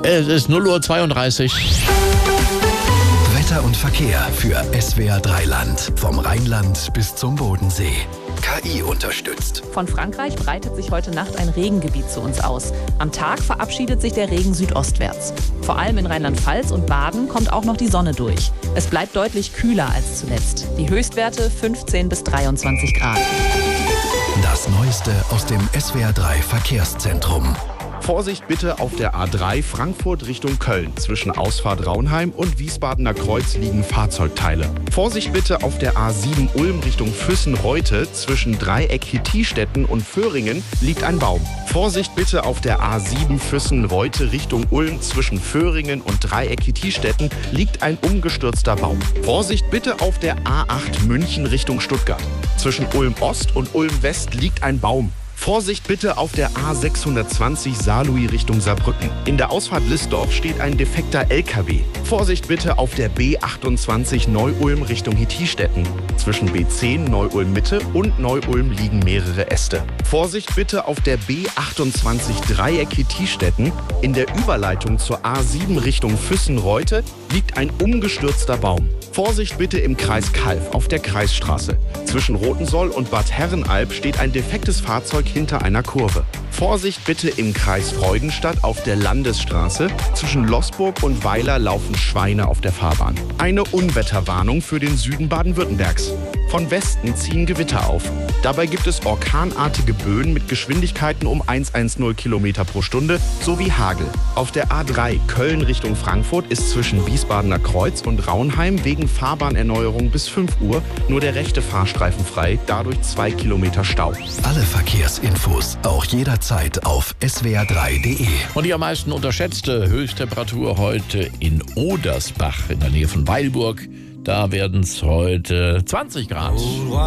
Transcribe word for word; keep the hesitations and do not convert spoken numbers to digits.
Es ist null Uhr zweiunddreißig. Wetter und Verkehr für S W R drei Land. Vom Rheinland bis zum Bodensee. K I unterstützt. Von Frankreich breitet sich heute Nacht ein Regengebiet zu uns aus. Am Tag verabschiedet sich der Regen südostwärts. Vor allem in Rheinland-Pfalz und Baden kommt auch noch die Sonne durch. Es bleibt deutlich kühler als zuletzt. Die Höchstwerte fünfzehn bis dreiundzwanzig Grad. Das Neueste aus dem S W R drei Verkehrszentrum. Vorsicht bitte auf der A drei Frankfurt Richtung Köln. Zwischen Ausfahrt Raunheim und Wiesbadener Kreuz liegen Fahrzeugteile. Vorsicht bitte auf der A sieben Ulm Richtung Füssen-Reute. Zwischen Dreieck Hittiestätten und Föhringen liegt ein Baum. Vorsicht bitte auf der A sieben Füssen-Reute Richtung Ulm. Zwischen Föhringen und Dreieck Hittiestätten liegt ein umgestürzter Baum. Vorsicht bitte auf der A acht München Richtung Stuttgart. Zwischen Ulm Ost und Ulm West liegt ein Baum. Vorsicht bitte auf der A sechshundertzwanzig Saarlouis Richtung Saarbrücken. In der Ausfahrt Listdorf steht ein defekter L K W. Vorsicht bitte auf der B achtundzwanzig Neu-Ulm Richtung Hittiestätten. Zwischen B zehn Neu-Ulm Mitte und Neu-Ulm liegen mehrere Äste. Vorsicht bitte auf der B achtundzwanzig Dreieck Hittiestätten. In der Überleitung zur A sieben Richtung Füssen-Reute liegt ein umgestürzter Baum. Vorsicht bitte im Kreis Calw auf der Kreisstraße. Zwischen Rotensoll und Bad Herrenalb steht ein defektes Fahrzeug hinter einer Kurve. Vorsicht bitte im Kreis Freudenstadt auf der Landesstraße. Zwischen Loßburg und Weiler laufen Schweine auf der Fahrbahn. Eine Unwetterwarnung für den Süden Baden-Württembergs. Von Westen ziehen Gewitter auf. Dabei gibt es orkanartige Böen mit Geschwindigkeiten um hundertzehn Kilometer pro Stunde sowie Hagel. Auf der A drei Köln Richtung Frankfurt ist zwischen Wiesbadener Kreuz und Raunheim wegen Fahrbahnerneuerung bis fünf Uhr nur der rechte Fahrstreifen frei, dadurch zwei Kilometer Stau. Alle Verkehrsinfos auch jederzeit auf S W R drei punkt de. Und die am meisten unterschätzte Höchsttemperatur heute in Odersbach in der Nähe von Weilburg. Da werden es heute zwanzig Grad.